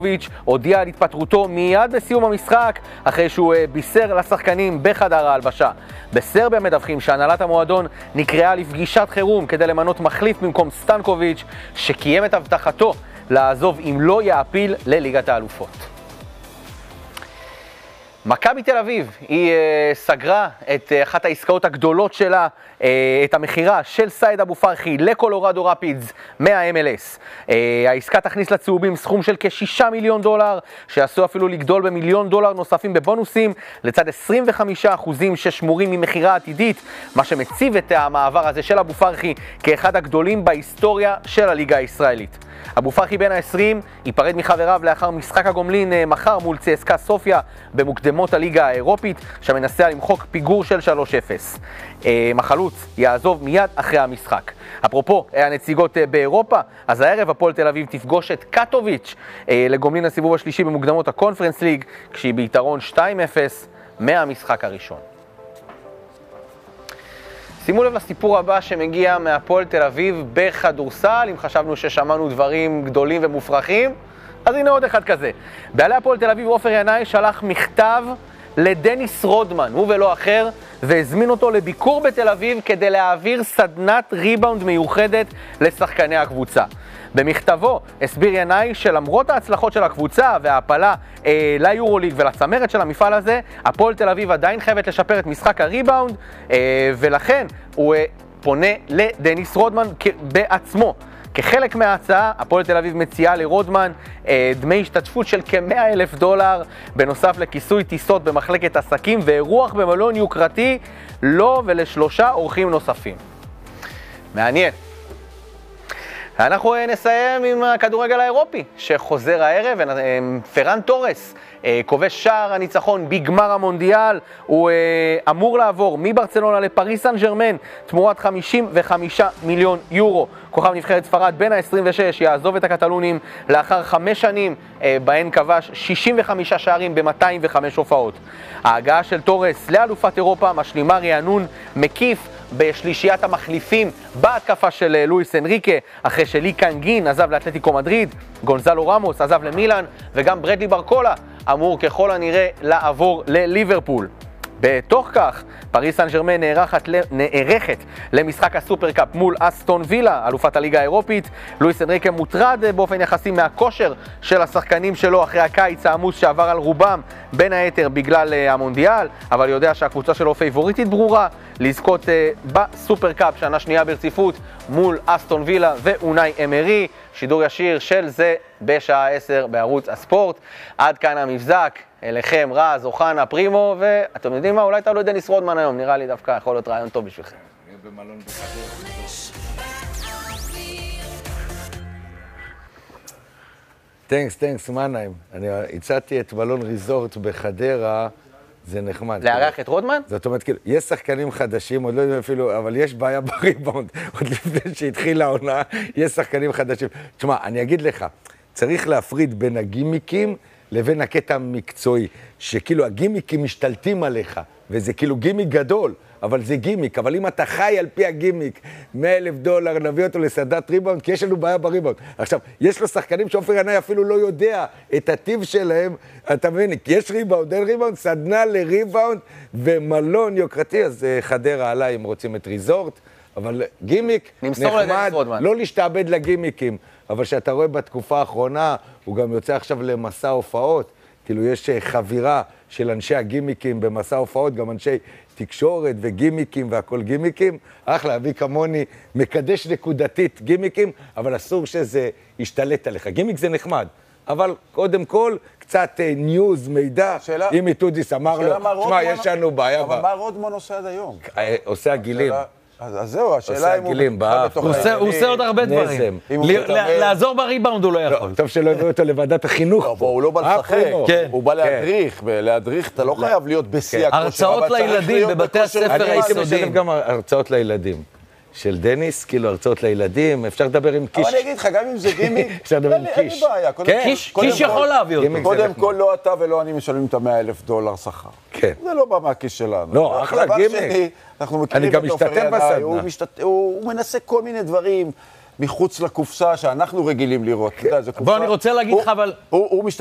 הודיע על התפטרותו מיד בסיום המשחק אחרי שהוא בישר לשחקנים בחדר ההלבשה. בסרביה מדווחים שהנהלת המועדון נקראה לפגישת חירום כדי למנות מחליף במקום סטנקוביץ' שקיים את הבטחתו לעזוב אם לא יעפיל לליגת האלופות. מכבי תל אביב, היא סגרה את אחת העסקאות הגדולות שלה, את המחירה של סייד אבו פרחי לקולורדו רפידס מה-MLS. העסקה תכניס לצהובים סכום של כ$6 מיליון, שעשו אפילו לגדול ב$1 מיליון נוספים בבונוסים, לצד 25% ששמורים ממחירה עתידית, מה שמציב את המעבר הזה של אבו פרחי כאחד הגדולים בהיסטוריה של הליגה הישראלית. אבו פרחי בן ה-20 ייפרד מחבריו לאחר משחק הגומלין מחר מול צסקה סופיה במוקדמות הליגה האירופית, שמנסה למחוק פיגור של 3-0. מחלוץ יעזוב מיד אחרי המשחק. אפרופו הנציגות באירופה, אז הערב הפועל תל אביב תפגוש את קטוביץ' לגומלין הסיבוב השלישי במוקדמות הקונפרנס ליג, כשהיא ביתרון 2-0 מהמשחק הראשון. שימו לב לסיפור הבא שמגיע מהפועל תל אביב בכדורסל. אם חשבנו ששמענו דברים גדולים ומופרכים, אז הנה עוד אחד כזה. בעלי הפועל תל אביב עופר ינאי שלח מכתב לדניס רודמן, הוא ולא אחר, והזמין אותו לביקור בתל אביב כדי להעביר סדנת ריבאונד מיוחדת לשחקני הקבוצה. במכתבו הסביר ינאי שלמרות ההצלחות של הקבוצה וההפלה ליורוליג ולצמרת של המפעל הזה, הפועל תל אביב עדיין חייבת לשפר את משחק הריבאונד, ולכן הוא פונה לדניס רודמן בעצמו. כחלק מההצעה, הפועל תל אביב מציעה לרודמן דמי השתתפות של כ$100,000, בנוסף לכיסוי טיסות במחלקת עסקים ואירוח במלון יוקרתי לו ולשלושה אורחים נוספים. מעניין. אנחנו נסיים עם הכדורגל האירופי שחוזר הערב. פרן טורס, כובש שער הניצחון בגמר המונדיאל, הוא אמור לעבור מברצלונה לפריס סן ז'רמן תמורת 55 מיליון יורו. כוכב נבחרת ספרד בן ה-26 יעזוב את הקטלונים לאחר 5 שנים בהן כבש 65 שערים ב-205 הופעות. ההגעה של טורס לאלופת אירופה משלימה רענון מקיף בשלישיית המחליפים בהתקפה של לואיס אנריקה, אחרי שלי קנגין עזב לאתלטיקו מדריד, גונזלו רמוס עזב למילאן, וגם ברדלי ברקולה אמור ככל הנראה לעבור לליברפול. בתוך כך, פריס סן ז'רמן נערכת למשחק הסופרקאפ מול אסטון וילה, אלופת הליגה האירופית. לואיס אנריקה מוטרד באופן יחסי מהכושר של השחקנים שלו אחרי הקיץ העמוס שעבר על רובם, בין היתר בגלל המונדיאל, אבל יודע שהקבוצה שלו פייבוריטית ברורה לזכות בסופרקאפ שנה שנייה ברציפות מול אסטון וילה ואונאי אמרי. שידור ישיר של זה בשעה 10 בערוץ הספורט. עד כאן המבזק, אליכם רז, אוחנה, פרימו, ואתם יודעים מה? אולי תעלו את דניס רודמן היום, נראה לי דווקא יכול להיות רעיון טוב בשבילכם. במלון בחדרה. תנקס, מנהיים. אני הצעתי את מלון ריזורט בחדרה, זה נחמד. לארח את רודמן? זאת אומרת, כאילו, יש שחקנים חדשים, עוד לא יודעים אפילו, אבל יש בעיה בריבאונד, עוד לפני שהתחילה העונה, יש שחקנים חדשים. תשמע, אני אגיד לך, צריך להפריד בין הגימיקים לבין הקטע המקצועי, שכאילו הגימיקים משתלטים עליך, וזה כאילו גימיק גדול, אבל זה גימיק. אבל אם אתה חי על פי הגימיק, $100,000, נביא אותו לסדת ריבאונד, כי יש לנו בעיה בריבאונד. עכשיו, יש לו שחקנים שעופר ינאי אפילו לא יודע את הטיב שלהם, אתה מבין, יש ריבאונד, אין ריבאונד, סדנה לריבאונד ומלון יוקרתי, אז חדרה עליי אם רוצים את ריזורט, אבל גימיק נחמד, לא להשתעבד לגימיקים, אבל שאתה רואה בתקופה האחרונה, הוא גם יוצא עכשיו למסע הופעות, כאילו יש חבירה של אנשי הגימיקים במסע הופעות, גם אנשי תקשורת וגימיקים והכל גימיקים, אחלה, אבי כמוני מקדש נקודתית גימיקים, אבל אסור שזה ישתלט עליך. גימיק זה נחמד, אבל קודם כל קצת ניוז, מידע, אם איתודיס אמר לו, תשמע, יש לנו בעיה. אבל מה רודמן עושה עד היום? עושה הגילים. אז זהו, השאלה אם הוא עושה עוד הרבה דברים. לעזור בריבאונד הוא לא יכול. טוב שלא הביאו אותו לוועדת החינוך. הוא לא בא לשחק, הוא בא להדריך, ולהדריך אתה לא חייב להיות בשיא הכושר. הרצאות לילדים בבתי הספר היסודיים. אני הייתי משלב גם הרצאות לילדים. של דניס, כאילו הרצאות לילדים, אפשר לדבר עם קיש. אבל אני אגיד לך, גם אם זה גימיק, אפשר לדבר עם קיש. אין לי בעיה. קיש יכול להביא אותו. קודם כל, לא אתה ולא אני משלמים את $100,000 שכר. כן. זה לא בא מהכיס שלנו. לא, אחלה גימיק. אנחנו מכירים את עופר ינאי, הוא מנסה כל מיני דברים, מחוץ לקופסה שאנחנו רגילים לראות. בוא, אני רוצה להגיד לך, אבל... הוא